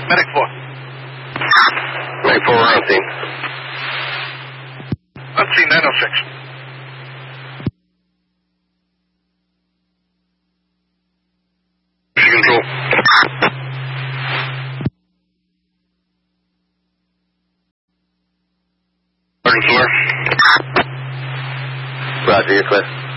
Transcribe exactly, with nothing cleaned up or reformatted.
Medic four. Medic four, we're on scene. On scene, nine oh six. Control. Sergeant Soar. Roger, you're clear.